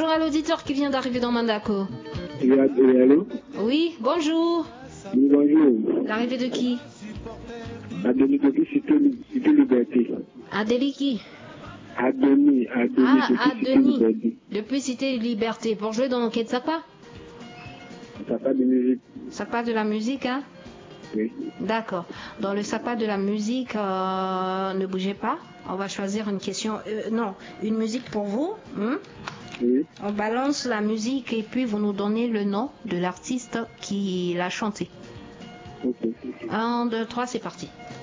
à l'auditeur qui vient d'arriver dans Mandako. Oui, allô? Oui, bonjour. Oui, bonjour. L'arrivée de qui? Adoni depuis Cité Liberté. Adélie qui? Adoni depuis Cité Liberté. Depuis Cité Liberté. Pour jouer dans quel sapa? Sapa de musique. Sapa de la musique, hein? Oui. D'accord. Dans le sapa de la musique, ne bougez pas. On va choisir une question. Non, une musique pour vous. Oui. On balance la musique et puis vous nous donnez le nom de l'artiste qui l'a chanté. Ok. 1, 2, 3, c'est parti.